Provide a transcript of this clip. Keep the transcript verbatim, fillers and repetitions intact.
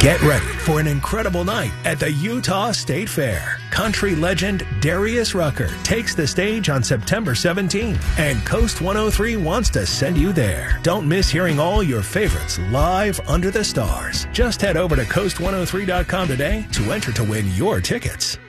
Get ready for an incredible night at the Utah State Fair. Country legend Darius Rucker takes the stage on September seventeenth, and Coast one oh three wants to send you there. Don't miss hearing all your favorites live under the stars. Just head over to coast one oh three dot com today to enter to win your tickets.